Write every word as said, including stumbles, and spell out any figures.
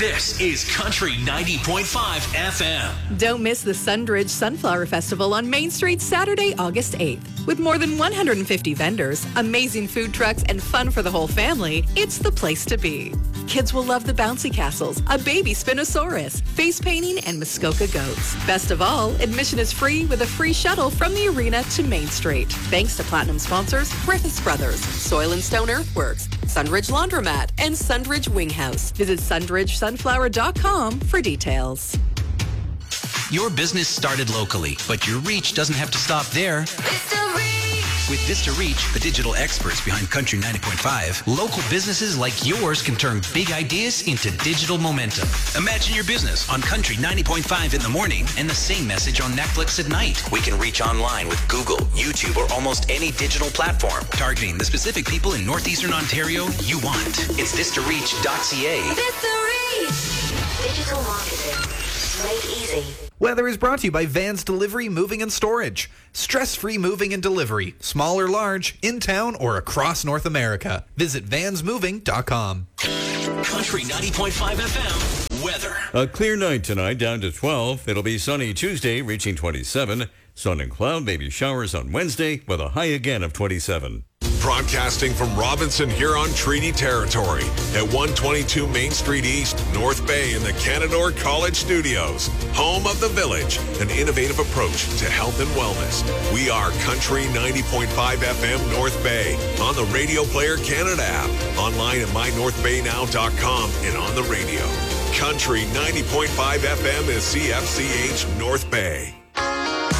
This is Country ninety point five F M. Don't miss the Sundridge Sunflower Festival on Main Street Saturday, August eighth. With more than one hundred fifty vendors, amazing food trucks, and fun for the whole family, it's the place to be. Kids will love the bouncy castles, a baby Spinosaurus, face painting, and Muskoka goats. Best of all, admission is free with a free shuttle from the arena to Main Street. Thanks to platinum sponsors Griffiths Brothers, Soil and Stone Earthworks, Sundridge Laundromat, and Sundridge Wing House. Visit sundridge sunflower dot com for details. Your business started locally, but your reach doesn't have to stop there. With Vista Reach, the digital experts behind Country ninety point five, local businesses like yours can turn big ideas into digital momentum. Imagine your business on Country ninety point five in the morning and the same message on Netflix at night. We can reach online with Google, YouTube, or almost any digital platform, targeting the specific people in Northeastern Ontario you want. It's vista reach dot c a. Vista Reach! Digital marketing made easy. Weather is brought to you by Vans Delivery, Moving and Storage. Stress-free moving and delivery, small or large, in town or across North America. Visit vans moving dot com. Country ninety point five F M weather. A clear night tonight, down to twelve. It'll be sunny Tuesday, reaching twenty-seven. Sun and cloud, maybe showers on Wednesday, with a high again of twenty-seven. Broadcasting from Robinson Huron Treaty Territory at one twenty-two Main Street East, North Bay in the Canadore College Studios. Home of the Village, an innovative approach to health and wellness. We are Country ninety point five F M North Bay on the Radio Player Canada app, online at my north bay now dot com, and on the radio. Country ninety point five F M is C F C H North Bay.